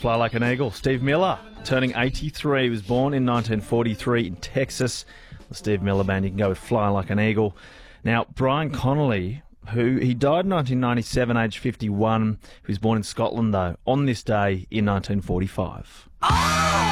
Fly Like an Eagle. Steve Miller, turning 83, was born in 1943 in Texas. The Steve Miller Band, you can go with Fly Like an Eagle. Now, Brian Connolly, he died in 1997, aged 51, who was born in Scotland, though, on this day in 1945.